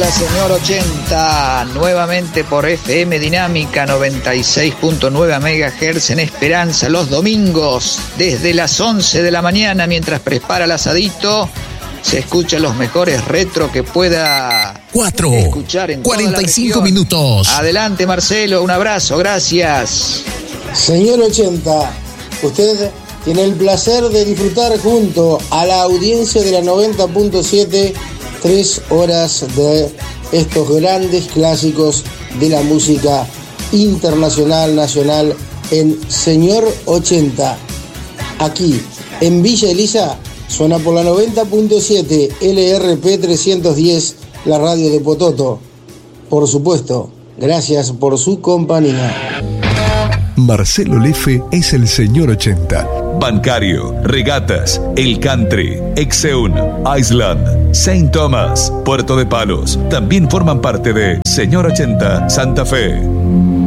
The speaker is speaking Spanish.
Hola, señor 80, nuevamente por FM Dinámica 96.9 MHz en Esperanza, los domingos, desde las 11 de la mañana, mientras prepara el asadito, se escuchan los mejores retro que pueda escuchar en 45 minutos. Adelante, Marcelo, un abrazo, gracias. Señor 80, usted tiene el placer de disfrutar junto a la audiencia de la 90.7 3 horas de estos grandes clásicos de la música internacional, nacional, en Señor 80. Aquí, en Villa Elisa, suena por la 90.7 LRP 310, la radio de Pototo. Por supuesto, gracias por su compañía. Marcelo Lefe es el Señor 80. Bancario, Regatas, El Country, Exeun, Island, Saint Thomas, Puerto de Palos. También forman parte de Señor 80 Santa Fe.